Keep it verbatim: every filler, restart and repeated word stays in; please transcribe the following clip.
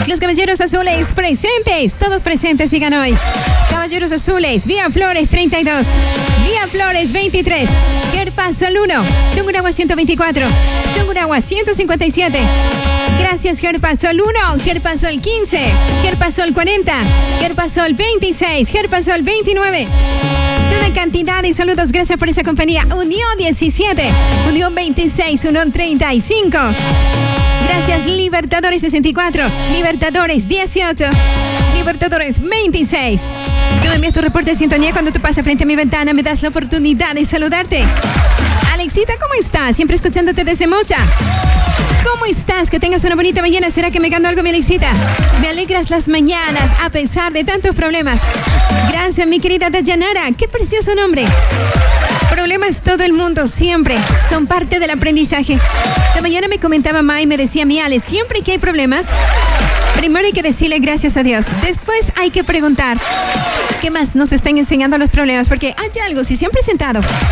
Los caballeros azules presentes, todos presentes, sigan hoy. Caballeros azules, Vía Flores treinta y dos, Vía Flores veintitrés, Gerpasol uno, Tungurahua ciento veinticuatro, Tungurahua ciento cincuenta y siete. Gracias Gerpasol uno, Gerpasol quince, Gerpasol cuarenta, Gerpasol veintiséis, Gerpasol veintinueve. Toda cantidad de saludos, gracias por esa compañía. Unión diecisiete, Unión veintiséis, Unión treinta y cinco. Gracias Libertadores sesenta y cuatro, Libertadores dieciocho, Libertadores veintiséis. Tú me envías tu reporte de sintonía cuando tú pasas frente a mi ventana, me das la oportunidad de saludarte. Alexita, ¿cómo estás? Siempre escuchándote desde Mocha. ¿Cómo estás? Que tengas una bonita mañana. ¿Será que me gano algo, mi Alexita? Me alegras las mañanas a pesar de tantos problemas. Gracias, mi querida Dayanara. Qué precioso nombre. Problemas todo el mundo, siempre. Son parte del aprendizaje. Esta mañana me comentaba Ma y me decía mi Ale, siempre que hay problemas, primero hay que decirle gracias a Dios. Después hay que preguntar, ¿qué más nos están enseñando los problemas? Porque hay algo, si se han presentado